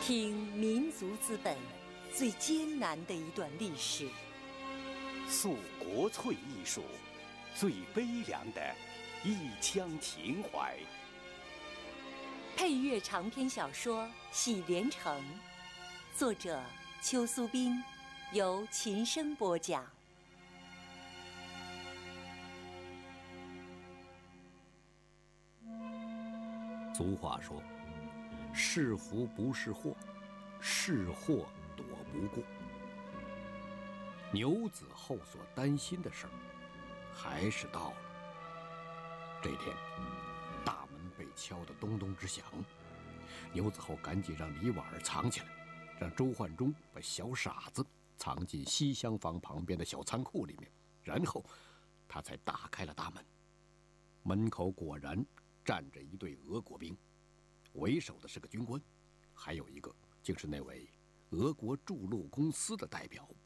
听民族资本最艰难的一段历史， 诉国粹艺术最悲凉的一腔情怀。 配乐长篇小说《喜连城》，作者邱苏斌，由琴声播讲。 俗话说，是福不是祸，是祸躲不过。牛子厚所担心的事儿，还是到了。这天，大门被敲得咚咚直响，牛子厚赶紧让李婉儿藏起来，让周焕中把小傻子藏进西厢房旁边的小仓库里面，然后他才打开了大门。门口果然站着一队俄国兵，为首的是个军官，还有一个竟是那位俄国筑路公司的代表。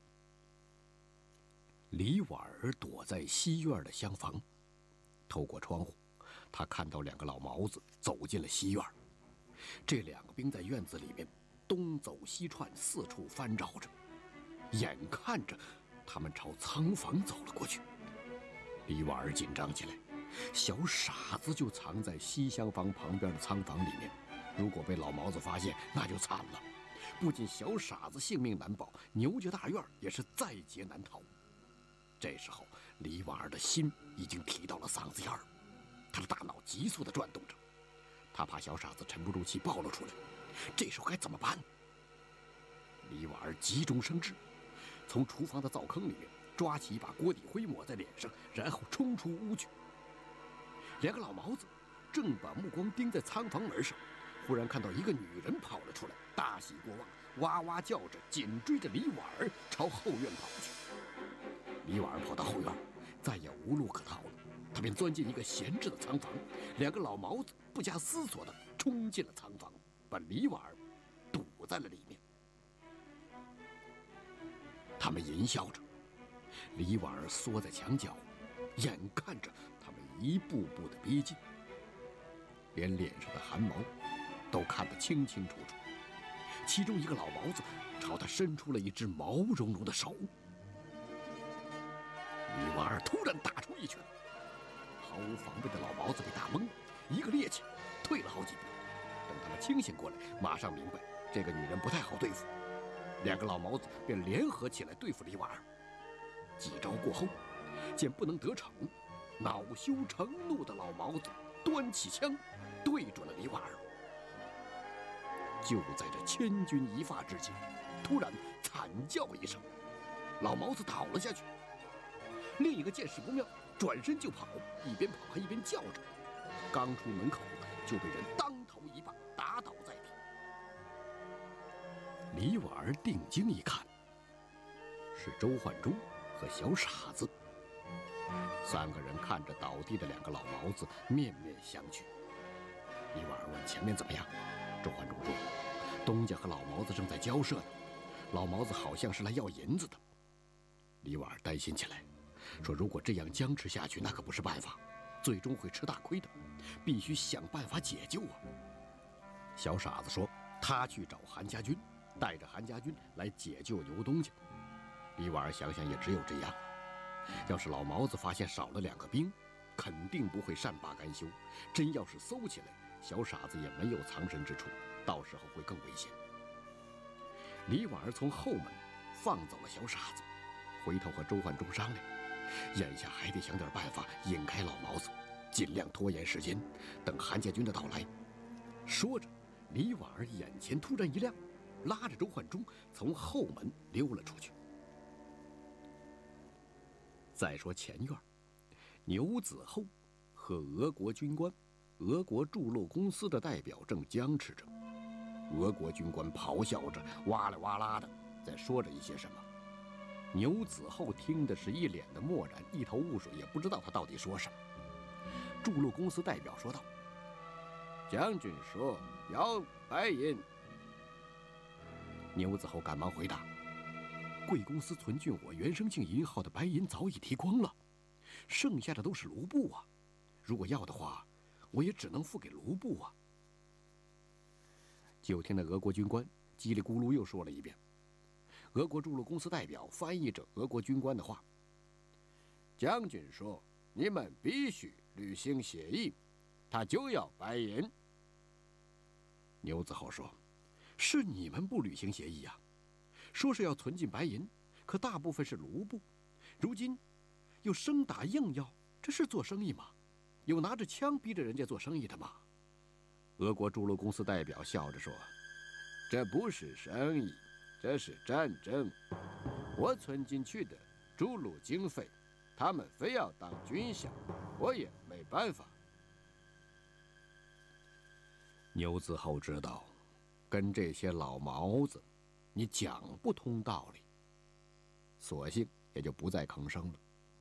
李婉儿躲在西院的厢房，透过窗户，他看到两个老毛子走进了西院。这两个兵在院子里面东走西窜，四处翻找着，眼看着他们朝仓房走了过去。李婉儿紧张起来，小傻子就藏在西厢房旁边的仓房里面，如果被老毛子发现，那就惨了。不仅小傻子性命难保，牛家大院也是在劫难逃。这时候，李婉儿的心已经提到了嗓子眼儿，他的大脑急速地转动着，他怕小傻子沉不住气暴露出来，这时候该怎么办？李婉儿急中生智，从厨房的灶坑里面抓起一把锅底灰抹在脸上，然后冲出屋去。两个老毛子正把目光盯在仓房门上，忽然看到一个女人跑了出来，大喜过望，哇哇叫着紧追着李婉儿朝后院跑去。李婉儿跑到后院，再也无路可逃了，他便钻进一个闲置的仓房，两个老毛子不加思索地冲进了仓房，把李婉儿堵在了里面。他们淫笑着，李婉儿缩在墙角，眼看着他们一步步地逼近，连脸上的汗毛都看得清清楚楚。其中一个老毛子朝他伸出了一只毛茸茸的手。李婉儿突然打出一拳，毫无防备的老毛子被打懵了，一个趔趄退了好几步。等他们清醒过来，马上明白这个女人不太好对付，两个老毛子便联合起来对付李婉儿。几招过后，见不能得逞，恼羞成怒的老毛子端起枪对准了李婉儿。就在这千钧一发之际，突然惨叫一声，老毛子倒了下去。另一个见势不妙，转身就跑，一边跑还一边叫着，刚出门口就被人当头一棒打倒在地。李婉儿定睛一看，是周焕中和小傻子。三个人看着倒地的两个老毛子，面面相觑。李婉儿问前面怎么样，周焕中说东家和老毛子正在交涉呢，老毛子好像是来要银子的。李婉儿担心起来，说如果这样僵持下去，那可不是办法，最终会吃大亏的，必须想办法解救啊。小傻子说他去找韩家军，带着韩家军来解救牛东家。李婉儿想想也只有这样，要是老毛子发现少了两个兵，肯定不会善罢甘休，真要是搜起来，小傻子也没有藏身之处，到时候会更危险。李婉儿从后门放走了小傻子，回头和周焕中商量，眼下还得想点办法引开老毛子，尽量拖延时间，等韩家军的到来。说着，李婉儿眼前突然一亮，拉着周焕中从后门溜了出去。再说前院，牛子厚和俄国军官、俄国筑路公司的代表正僵持着。俄国军官咆哮着，哇啦哇啦的在说着一些什么。牛子厚听的是一脸的漠然，一头雾水，也不知道他到底说什么。筑路公司代表说道：“将军说要白银。”牛子厚赶忙回答：“贵公司存进我原生庆银号的白银早已提光了，剩下的都是卢布啊。如果要的话，我也只能付给卢布啊。”就听那俄国军官叽里咕噜又说了一遍。俄国驻陆公司代表翻译着俄国军官的话：“将军说，你们必须履行协议，他就要白银。”牛子厚说：“是你们不履行协议呀，说是要存进白银，可大部分是卢布，如今又生打硬要，这是做生意吗？有拿着枪逼着人家做生意的吗？”俄国驻陆公司代表笑着说：“这不是生意，这是战争。我存进去的筑路经费，他们非要当军饷，我也没办法。”牛子厚知道，跟这些老毛子，你讲不通道理，索性也就不再吭声了。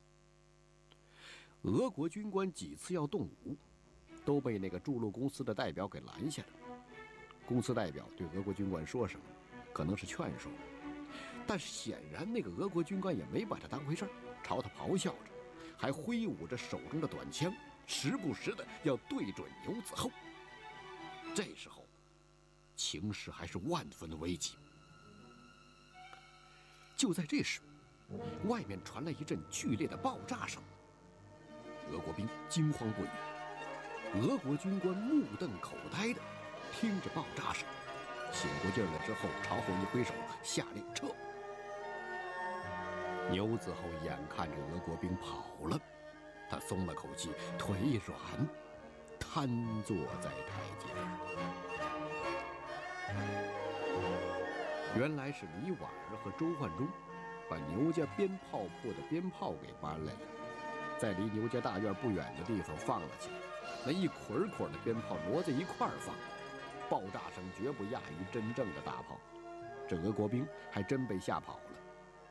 俄国军官几次要动武，都被那个筑路公司的代表给拦下了。公司代表对俄国军官说什么，可能是劝说，但是显然那个俄国军官也没把他当回事儿，朝他咆哮着，还挥舞着手中的短枪，时不时的要对准牛子厚。这时候，情势还是万分的危急。就在这时，外面传来一阵剧烈的爆炸声。俄国兵惊慌不已，俄国军官目瞪口呆的听着爆炸声，醒过劲儿来之后，朝后一挥手，下令撤。牛子厚眼看着俄国兵跑了，他松了口气，腿一软，瘫坐在台阶上。原来是李婉儿和周焕中把牛家鞭炮铺的鞭炮给搬来了，在离牛家大院不远的地方放了起来。那一捆捆的鞭炮摞在一块儿放，爆炸声绝不亚于真正的大炮。这俄国兵还真被吓跑了。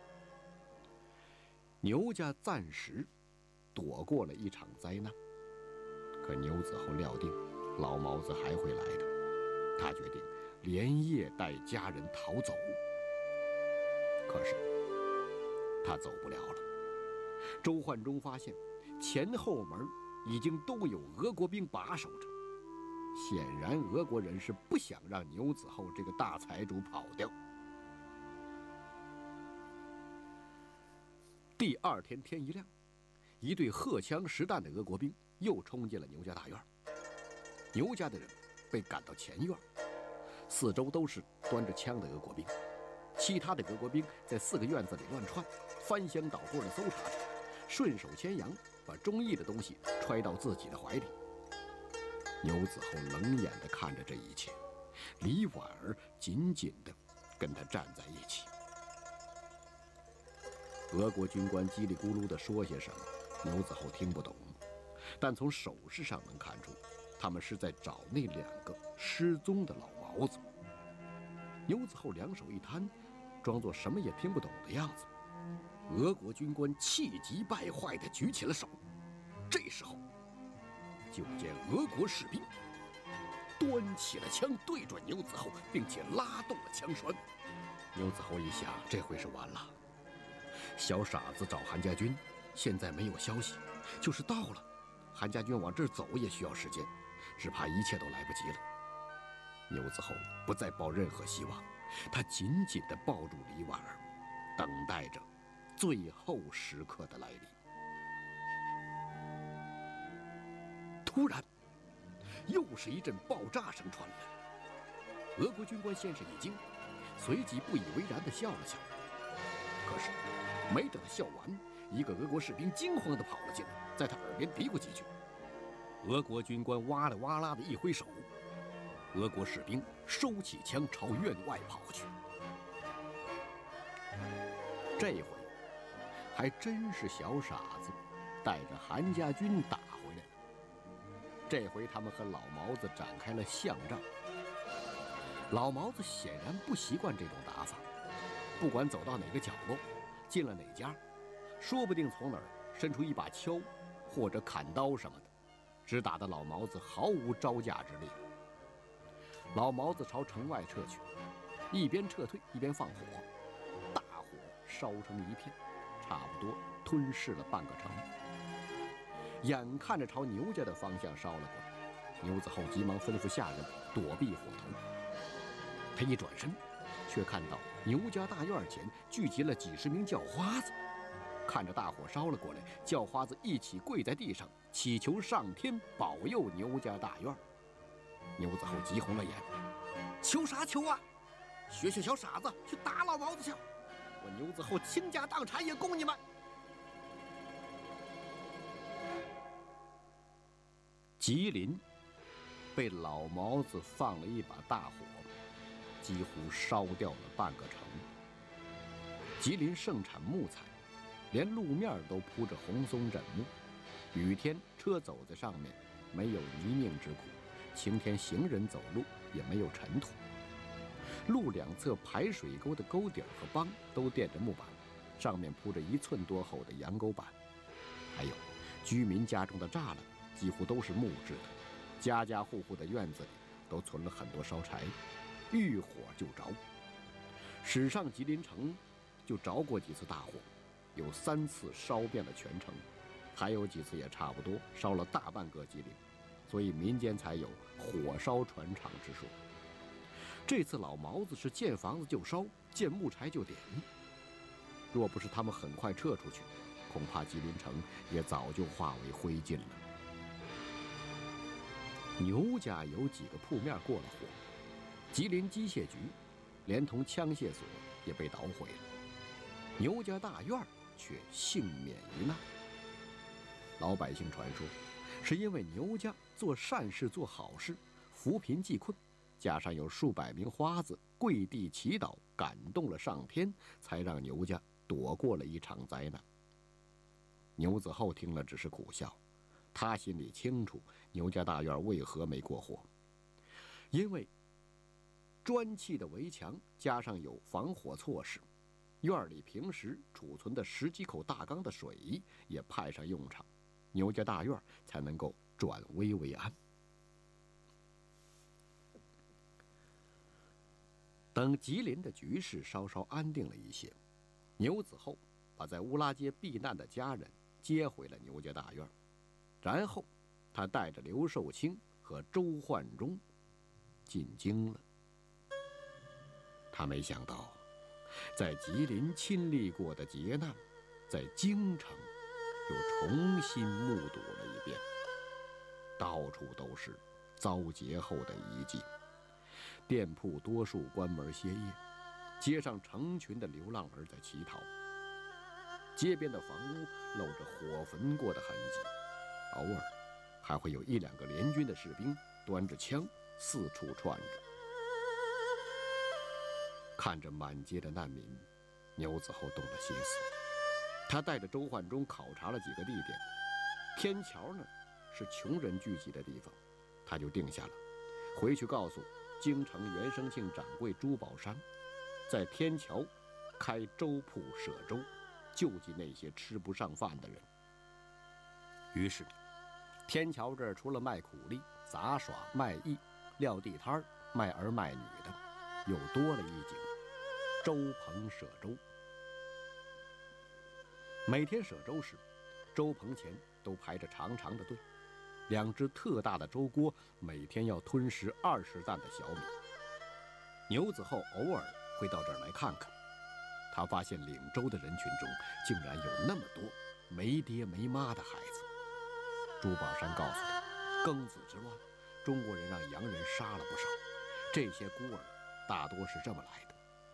牛家暂时躲过了一场灾难，可牛子厚料定老毛子还会来的，他决定连夜带家人逃走。可是他走不了了。周焕中发现前后门已经都有俄国兵把守着，显然俄国人是不想让牛子厚这个大财主跑掉。第二天天一亮，一队荷枪实弹的俄国兵又冲进了牛家大院。牛家的人被赶到前院，四周都是端着枪的俄国兵，其他的俄国兵在4个院子里乱窜，翻箱倒柜的搜查着，顺手牵羊把中意的东西揣到自己的怀里。牛子厚冷眼地看着这一切，李婉儿紧紧地跟他站在一起。俄国军官叽里咕噜地说些什么，牛子厚听不懂，但从手势上能看出，他们是在找那2个失踪的老毛子。牛子厚两手一摊，装作什么也听不懂的样子。俄国军官气急败坏地举起了手，这时候，就见俄国士兵端起了枪对准牛子厚，并且拉动了枪栓。牛子厚一想，这回是完了。小傻子找韩家军，现在没有消息，就是到了，韩家军往这儿走也需要时间，只怕一切都来不及了。牛子厚不再抱任何希望，他紧紧地抱住李婉儿，等待着最后时刻的来临。突然，又是一阵爆炸声传来。俄国军官先是一惊，随即不以为然地笑了笑。可是，没等他笑完，一个俄国士兵惊慌地跑了进来，在他耳边嘀咕几句。俄国军官哇啦哇啦地一挥手，俄国士兵收起枪朝院外跑去。这回还真是小傻子带着韩家军打回来了。这回他们和老毛子展开了巷战。老毛子显然不习惯这种打法，不管走到哪个角落，进了哪家，说不定从哪儿伸出一把锹或者砍刀什么的，只打得老毛子毫无招架之力。老毛子朝城外撤去，一边撤退一边放火，大火烧成一片，差不多吞噬了半个城。眼看着朝牛家的方向烧了过来，牛子厚急忙吩咐下人躲避火头。他一转身， 却看到牛家大院前聚集了几十名叫花子。看着大火烧了过来，叫花子一起跪在地上，祈求上天保佑牛家大院。牛子厚急红了眼：“求啥求啊？学小傻子去打老毛子去！我牛子厚倾家荡产也供你们！”吉林被老毛子放了一把大火，几乎烧掉了半个城。吉林盛产木材，连路面都铺着红松枕木，雨天车走在上面没有泥泞之苦，晴天行人走路也没有尘土。路两侧排水沟的沟底和帮都垫着木板，上面铺着1寸多厚的羊沟板。还有居民家中的栅栏几乎都是木质的，家家户户的院子里都存了很多烧柴，遇火就着。史上吉林城就着过几次大火，有3次烧遍了全城，还有几次也差不多烧了大半个吉林，所以民间才有火烧船厂之说。这次老毛子是见房子就烧，见木柴就点，若不是他们很快撤出去，恐怕吉林城也早就化为灰烬了。牛家有几个铺面过了火，吉林机械局连同枪械所也被捣毁了，牛家大院却幸免于难。老百姓传说，是因为牛家做善事做好事，扶贫济困，加上有数百名花子跪地祈祷，感动了上天，才让牛家躲过了一场灾难。牛子厚听了只是苦笑，他心里清楚牛家大院为何没过火，因为砖砌的围墙加上有防火措施，院里平时储存的10几口大缸的水也派上用场，牛家大院才能够转危为安。等吉林的局势稍稍安定了一些，牛子厚把在乌拉街避难的家人接回了牛家大院，然后他带着刘寿清和周焕忠进京了。他没想到，在吉林亲历过的劫难，在京城又重新目睹了一遍，到处都是遭劫后的遗迹。店铺多数关门歇业，街上成群的流浪儿在乞讨，街边的房屋露着火焚过的痕迹，偶尔还会有1、2个联军的士兵端着枪四处窜着。看着满街的难民，牛子厚动了心思。他带着周焕忠考察了几个地点，天桥呢是穷人聚集的地方，他就定下了回去告诉京城原生庆掌柜朱宝山，在天桥开粥铺舍粥，救济那些吃不上饭的人。于是天桥这儿除了卖苦力、杂耍、卖艺、撂地摊、卖儿卖女的，又多了一景粥棚舍粥。每天舍粥时，粥棚前都排着长长的队，2只特大的粥锅每天要吞食20担的小米。牛子厚偶尔会到这儿来看看，他发现领粥的人群中竟然有那么多没爹没妈的孩子。朱宝山告诉他，庚子之乱，中国人让洋人杀了不少，这些孤儿大多是这么来的。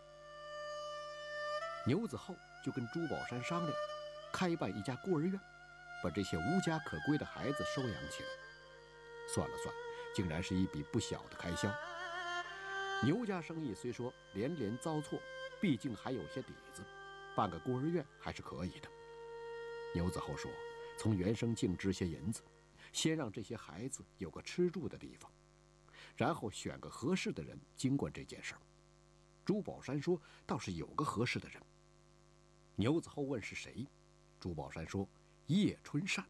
牛子厚就跟朱宝山商量，开办一家孤儿院，把这些无家可归的孩子收养起来。算了算，竟然是一笔不小的开销。牛家生意虽说连连遭挫，毕竟还有些底子，办个孤儿院还是可以的。牛子厚说，从原生庆支些银子，先让这些孩子有个吃住的地方，然后选个合适的人经管这件事儿。朱宝山说，倒是有个合适的人。牛子厚问是谁，朱宝山说叶春善。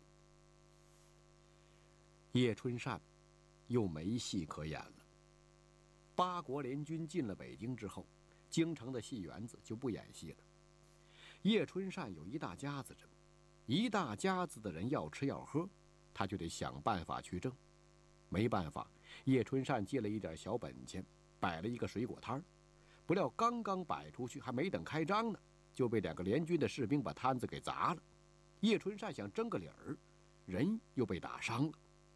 叶春善又没戏可演了。八国联军进了北京之后，京城的戏园子就不演戏了。叶春善有一大家子人，一大家子的人要吃要喝，他就得想办法去挣。没办法，叶春善借了一点小本钱，摆了一个水果摊儿， 不料刚刚摆出去，还没等开张呢，就被2个联军的士兵把摊子给砸了。叶春善想争个理儿，人又被打伤了。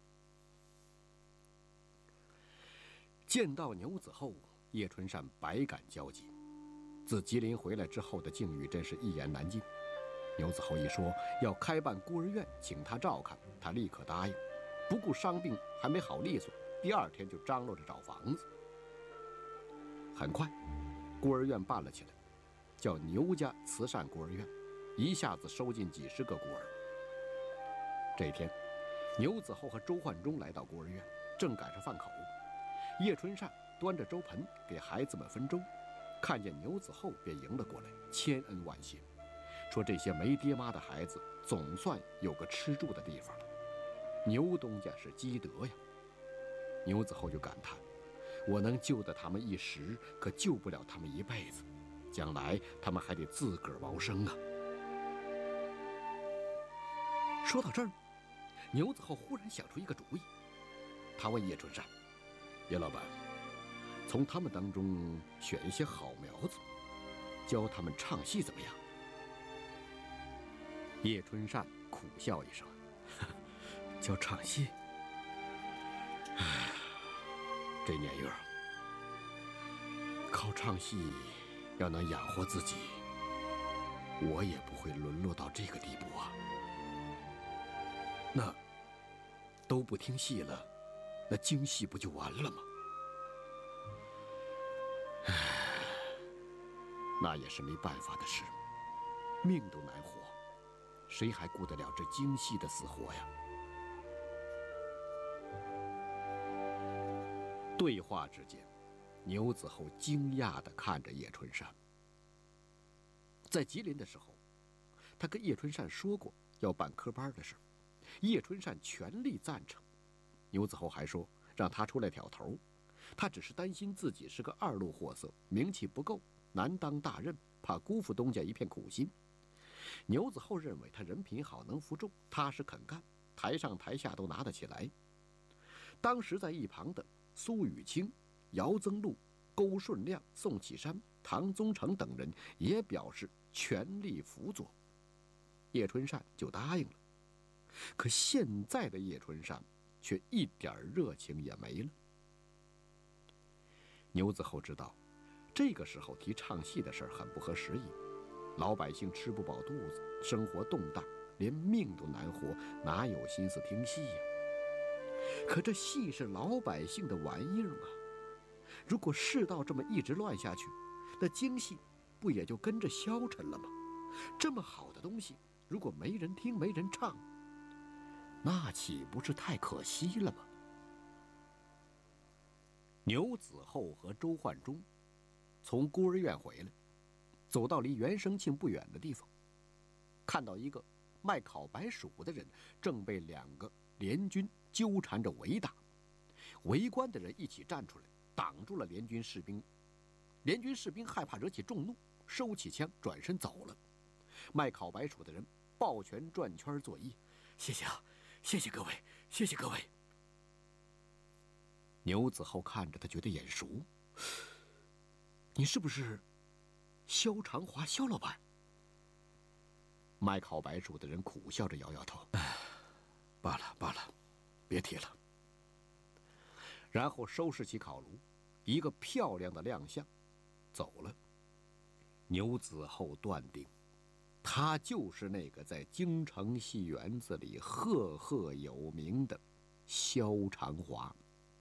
见到牛子厚，叶春善百感交集。自吉林回来之后的境遇真是一言难尽。牛子厚一说要开办孤儿院，请他照看，他立刻答应，不顾伤病还没好利索，第2天就张罗着找房子。很快，孤儿院办了起来，叫牛家慈善孤儿院，一下子收进几10个孤儿。这一天，牛子厚和周焕中来到孤儿院，正赶上饭口。叶春善端着粥盆给孩子们分粥，看见牛子厚便迎了过来，千恩万谢，说这些没爹妈的孩子总算有个吃住的地方了。牛东家是积德呀。牛子厚就感叹，我能救得他们一时，可救不了他们一辈子，将来他们还得自个儿谋生啊。说到这儿，牛子厚忽然想出一个主意，他问叶春善：“叶老板，从他们当中选一些好苗子，教他们唱戏怎么样？”叶春善苦笑一声：“教唱戏？唉，这年月靠唱戏要能养活自己，我也不会沦落到这个地步啊。那都不听戏了，那京戏不就完了吗？唉，那也是没办法的事，命都难活，谁还顾得了这京戏的死活呀？”对话之间，牛子厚惊讶地看着叶春善。在吉林的时候，他跟叶春善说过要办科班的事，叶春善全力赞成。牛子厚还说让他出来挑头，他只是担心自己是个2路货色，名气不够，难当大任，怕辜负东家一片苦心。牛子厚认为他人品好，能服众，踏实肯干，台上台下都拿得起来。当时在一旁的苏雨清、姚增禄、勾顺亮、宋启山、唐宗成等人也表示全力辅佐，叶春善就答应了。可现在的叶春善却一点热情也没了。牛子厚知道，这个时候提唱戏的事很不合时宜，老百姓吃不饱肚子，生活动荡，连命都难活，哪有心思听戏呀？可这戏是老百姓的玩意儿啊，如果世道这么一直乱下去，那京戏不也就跟着消沉了吗？这么好的东西，如果没人听没人唱，那岂不是太可惜了吗？牛子厚和周焕中从孤儿院回来，走到离袁生庆不远的地方，看到一个卖烤白薯的人正被2个联军纠缠着围打，围观的人一起站出来挡住了联军士兵。联军士兵害怕惹起众怒，收起枪转身走了。卖烤白薯的人抱拳转圈作揖：“谢谢啊，谢谢各位，谢谢各位。”牛子厚看着他觉得眼熟，你是不是肖长华肖老板？卖烤白薯的人苦笑着摇摇头：“罢了罢了，别提了。”然后收拾起烤炉，一个漂亮的亮相，走了。牛子厚断定，他就是那个在京城戏园子里赫赫有名的肖长华。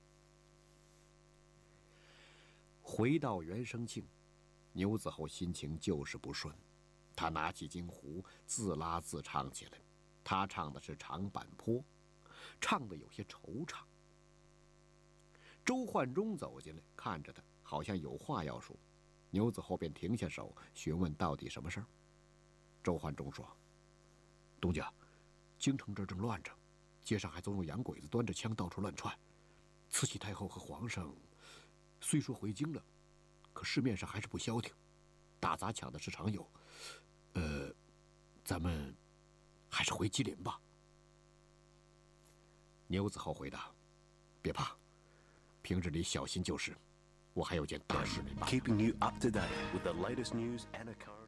回到袁生庆，牛子厚心情就是不顺，他拿起京胡自拉自唱起来。他唱的是长坂坡，唱得有些惆怅。周焕中走进来，看着他，好像有话要说。牛子厚便停下手，询问到底什么事儿。周焕中说：“东家，京城这儿正乱着，街上还总有洋鬼子端着枪到处乱窜。慈禧太后和皇上虽说回京了，可市面上还是不消停，打砸抢的事常有。咱们还是回吉林吧。”牛子厚回答：“别怕，平日里小心就是， 我还有件大事没办。 Keeping you up to date with the latest news and occurrences.